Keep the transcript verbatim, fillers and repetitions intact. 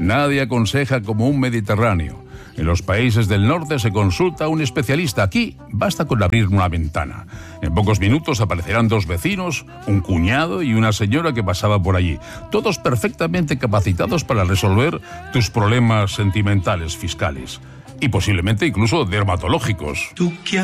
Nadie aconseja como un mediterráneo. En los países del norte se consulta a un especialista. Aquí basta con abrir una ventana. En pocos minutos aparecerán dos vecinos, un cuñado y una señora que pasaba por allí, todos perfectamente capacitados para resolver tus problemas sentimentales, fiscales y posiblemente incluso dermatológicos.